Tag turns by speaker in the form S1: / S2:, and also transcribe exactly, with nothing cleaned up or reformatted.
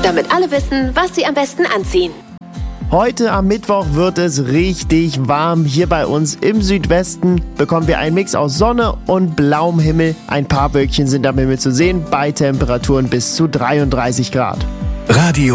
S1: damit alle wissen, was sie am besten anziehen.
S2: Heute am Mittwoch wird es richtig warm. Hier bei uns im Südwesten bekommen wir einen Mix aus Sonne und blauem Himmel. Ein paar Wölkchen sind am Himmel zu sehen, bei Temperaturen bis zu dreiunddreißig Grad.
S3: Radio